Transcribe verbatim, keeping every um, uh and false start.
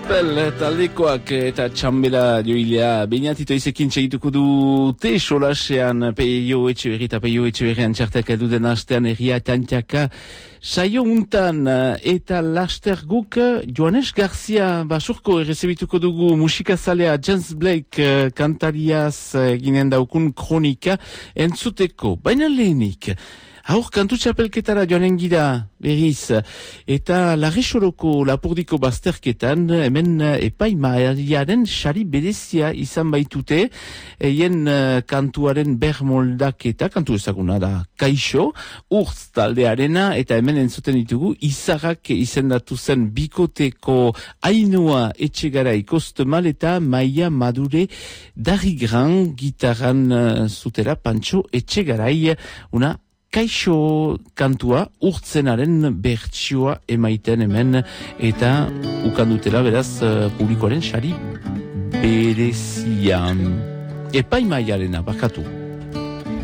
Gospel taldekoak eta txambela joilea bainatito izekin segituko dute solasean Peio Etxeberri eta Peio Etxeberrian txartak eduden astean erria tantiaka saio untan eta laster guk Joanes Garcia basurko errezebituko dugu musikazalea James Blake kantariaz ginen daukun kronika entzuteko, baina lehenik Haur kantu txapelketara joanen gira berriz, eta Larresoroko Lapurdiko bazterketan, hemen epaimaiaren sari berezia izan baitute, eien kantuaren bermoldaketa, kantu ezaguna da Kaixo, Urtz taldearena, eta hemen entzuten ditugu, Izarrak izendatu zen bikoteko Ainhoa Etxegarai Kostemal eta Maia Madure Darigran gitarran zutera Pantxo Etxegarai, una Kaixo kantua urtzenaren bertsioa emaiten hemen eta ukandutela beraz publikoaren sari berezian. Epaimaiarena, bakatu.